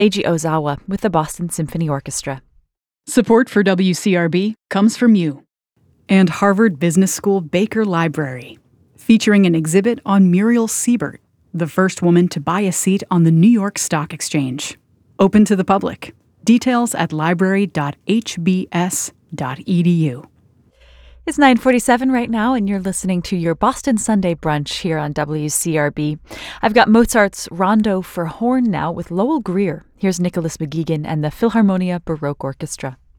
Eiji Ozawa with the Boston Symphony Orchestra. Support for WCRB comes from you and Harvard Business School Baker Library, featuring an exhibit on Muriel Siebert, the first woman to buy a seat on the New York Stock Exchange. Open to the public. Details at library.hbs.edu. It's 9:47 right now, and you're listening to your Boston Sunday Brunch here on WCRB. I've got Mozart's Rondo for Horn now with Lowell Greer. Here's Nicholas McGeegan and the Philharmonia Baroque Orchestra.